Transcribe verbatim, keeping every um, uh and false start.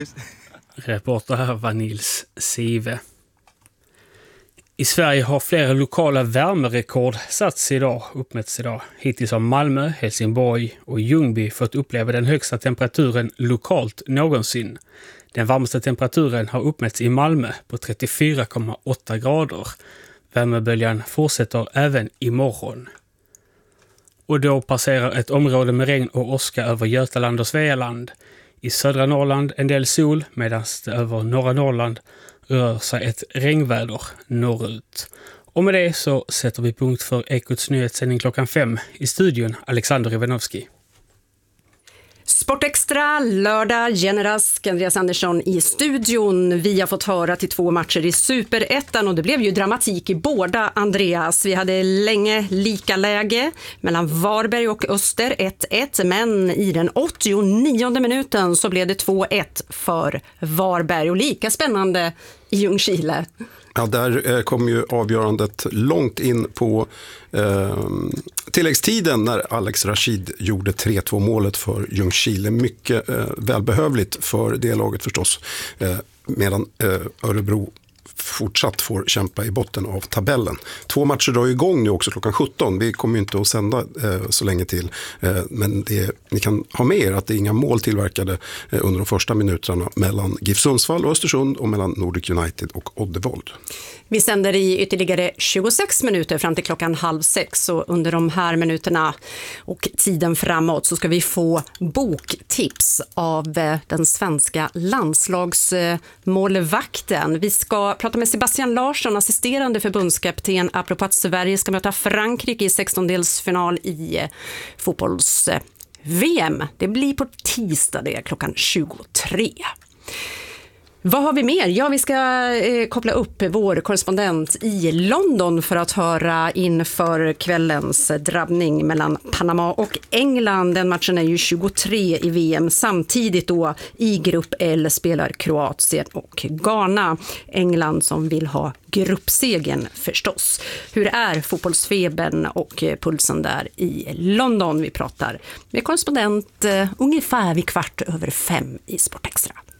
Reporter här var Nils Sive. I Sverige har flera lokala värmerekord satts idag, uppmätts idag. Hittills har Malmö, Helsingborg och Ljungby fått uppleva den högsta temperaturen lokalt någonsin. Den varmaste temperaturen har uppmätts i Malmö på trettiofyra komma åtta grader. Värmeböljan fortsätter även imorgon. Och då passerar ett område med regn och åska över Götaland och Svealand. I södra Norrland en del sol, medan det över norra Norrland rör sig ett regnväder norrut. Och med det så sätter vi punkt för Ekots nyhetssändning klockan fem. I studion Alexander Ivanovski. Sportextra, lördag, Jenny Rask, Andreas Andersson i studion. Vi har fått höra till två matcher i Superettan och det blev ju dramatik i båda, Andreas. Vi hade länge lika läge mellan Varberg och Öster, ett ett, men i den åttionionde minuten så blev det två ett för Varberg och lika spännande i Ljungskile. Ja, där kom ju avgörandet långt in på eh, tilläggstiden när Alex Rashid gjorde tre två målet för Ljungskile. Mycket eh, välbehövligt för det laget förstås, eh, medan eh, Örebro fortsatt får kämpa i botten av tabellen. Två matcher drar igång nu också klockan sjutton. Vi kommer ju inte att sända eh, så länge till. Eh, men det, ni kan ha med er att det är inga mål tillverkade eh, under de första minuterna mellan GIF Sundsvall och Östersund och mellan Nordic United och Oddevold. Vi sänder i ytterligare tjugosex minuter fram till klockan halv sex, och under de här minuterna och tiden framåt så ska vi få boktips av den svenska landslagsmålvakten. Vi ska prata med Sebastian Larsson, assisterande förbundskapten, apropå att Sverige ska möta Frankrike i sextondelsfinal i fotbolls-V M. Det blir på tisdag, det är klockan tjugotre. Vad har vi mer? Ja, vi ska eh, koppla upp vår korrespondent i London för att höra inför kvällens drabbning mellan Panama och England. Den matchen är ju tjugotre i V M. Samtidigt då i grupp L spelar Kroatien och Ghana. England som vill ha gruppsegen förstås. Hur är fotbollsfebern och pulsen där i London? Vi pratar med korrespondent eh, ungefär vid kvart över fem i Sportextra.